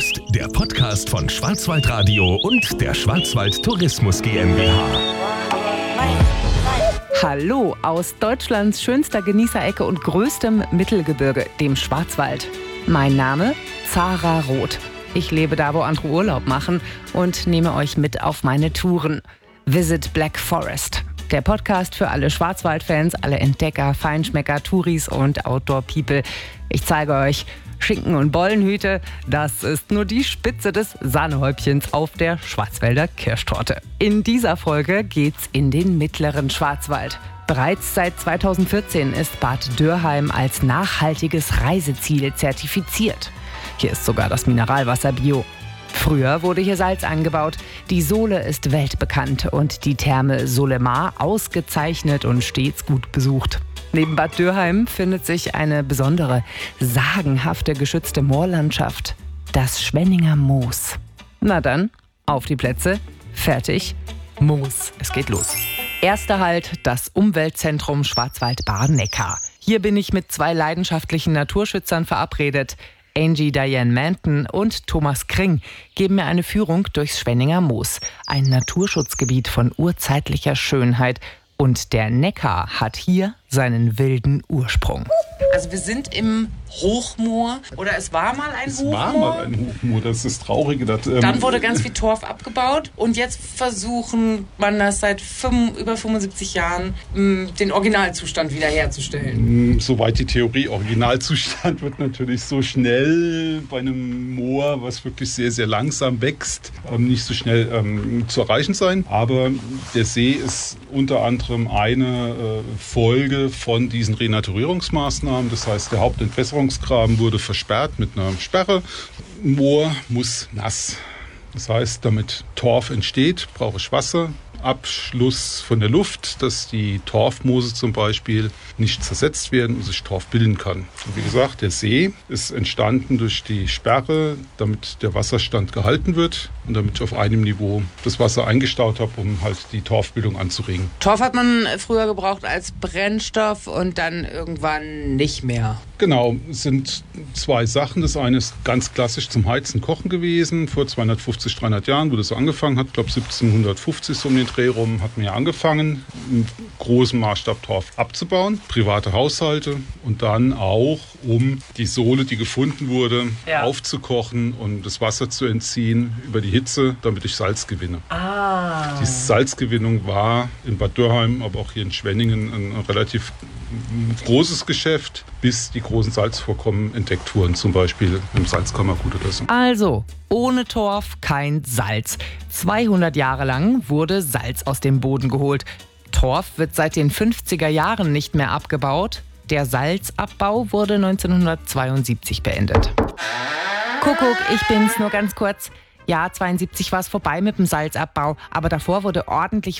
Forest, der Podcast von Schwarzwaldradio und der Schwarzwald Tourismus GmbH. Hallo aus Deutschlands schönster Genießerecke und größtem Mittelgebirge, dem Schwarzwald. Mein Name? Zara Roth. Ich lebe da, wo andere Urlaub machen und nehme euch mit auf meine Touren. Visit Black Forest. Der Podcast für alle Schwarzwaldfans, alle Entdecker, Feinschmecker, Touris und Outdoor-People. Ich zeige euch Schinken- und Bollenhüte. Das ist nur die Spitze des Sahnehäubchens auf der Schwarzwälder Kirschtorte. In dieser Folge geht's in den mittleren Schwarzwald. Bereits seit 2014 ist Bad Dürrheim als nachhaltiges Reiseziel zertifiziert. Hier ist sogar das Mineralwasser bio. Früher wurde hier Salz angebaut. Die Sohle ist weltbekannt und die Therme Solemar ausgezeichnet und stets gut besucht. Neben Bad Dürrheim findet sich eine besondere, sagenhafte geschützte Moorlandschaft, das Schwenninger Moos. Na dann, auf die Plätze, fertig, Moos, es geht los. Erster Halt, das Umweltzentrum Schwarzwald-Baar-Neckar. Hier bin ich mit zwei leidenschaftlichen Naturschützern verabredet. Angie Diane Manton und Thomas Kring geben mir eine Führung durchs Schwenninger Moos, ein Naturschutzgebiet von urzeitlicher Schönheit. Und der Neckar hat hier seinen wilden Ursprung. Also wir sind im Hochmoor, oder es war mal ein Hochmoor. Es war mal ein Hochmoor, das ist das Traurige. Dann wurde ganz viel Torf abgebaut und jetzt versuchen man das seit über 75 Jahren, den Originalzustand wiederherzustellen. Soweit die Theorie. Originalzustand wird natürlich so schnell bei einem Moor, was wirklich sehr, sehr langsam wächst, nicht so schnell zu erreichen sein. Aber der See ist unter anderem eine Folge von diesen Renaturierungsmaßnahmen. Das heißt, der Hauptentwässerungsgraben wurde versperrt mit einer Sperre. Moor muss nass. Das heißt, damit Torf entsteht, brauche ich Wasser. Abschluss von der Luft, dass die Torfmoose zum Beispiel nicht zersetzt werden und sich Torf bilden kann. Und wie gesagt, der See ist entstanden durch die Sperre, damit der Wasserstand gehalten wird und damit ich auf einem Niveau das Wasser eingestaut habe, um halt die Torfbildung anzuregen. Torf hat man früher gebraucht als Brennstoff und dann irgendwann nicht mehr. Genau, es sind zwei Sachen. Das eine ist ganz klassisch zum Heizen, Kochen gewesen. Vor 250, 300 Jahren, wo das so angefangen hat. Ich glaube 1750 so um den Dreh rum hat man ja angefangen, im großen Maßstab Torf abzubauen. Private Haushalte und dann auch, um die Sohle, die gefunden wurde, aufzukochen und das Wasser zu entziehen über die Hitze, damit ich Salz gewinne. Die Salzgewinnung war in Bad Dürrheim, aber auch hier in Schwenningen ein relativ großes Geschäft, bis die großen Salzvorkommen entdeckt wurden, zum Beispiel im Salzkammergut oder so. Also, ohne Torf kein Salz. 200 Jahre lang wurde Salz aus dem Boden geholt. Torf wird seit den 50er Jahren nicht mehr abgebaut. Der Salzabbau wurde 1972 beendet. Kuckuck, ich bin's, nur ganz kurz. Ja, 72 war es vorbei mit dem Salzabbau, aber davor wurde ordentlich